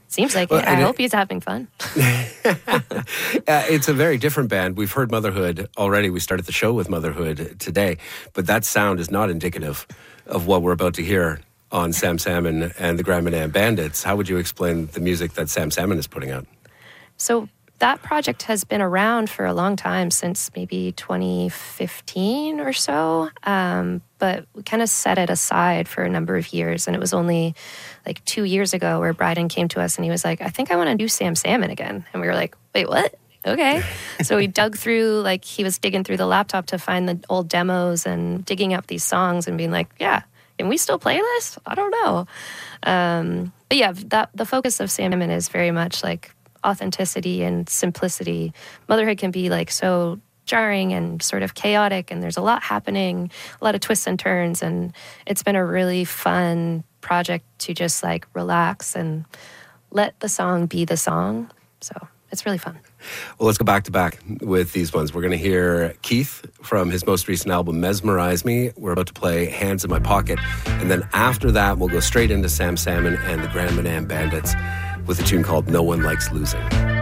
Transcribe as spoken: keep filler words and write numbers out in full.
Seems like Well, it. I and hope it- he's having fun. Uh, it's a very different band. We've heard Motherhood already. We started the show with Motherhood today, but that sound is not indicative of what we're about to hear on Sam Salmon and the Grand Manan Bandits. How would you explain the music that Sam Salmon is putting out? So that project has been around for a long time, since maybe twenty fifteen or so. Um, but we kind of set it aside for a number of years. And it was only like two years ago where Bryden came to us and he was like, I think I want to do Sam Salmon again. And we were like, wait, what? Okay. So we dug through, like he was digging through the laptop to find the old demos and digging up these songs and being like, yeah, can we still play this? I don't know. Um, but yeah, that, the focus of Sam Salmon is very much like authenticity and simplicity. Motherhood can be like so jarring and sort of chaotic, and there's a lot happening, a lot of twists and turns, and it's been a really fun project to just like relax and let the song be the song. So it's really fun. Well, let's go back to back with these ones. We're going to hear Keith from his most recent album, Mesmerize Me. We're about to play Hands in My Pocket. And then after that, we'll go straight into Sam Salmon and the Grand Manan Bandits with a tune called No One Likes Losing.